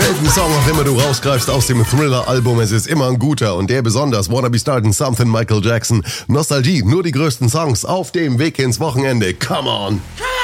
Welchen Song auch immer du rausgreifst aus dem Thriller-Album, es ist immer ein guter und der besonders. Wanna Be Starting Something, Michael Jackson. Nostalgie, nur die größten Songs auf dem Weg ins Wochenende. Come on!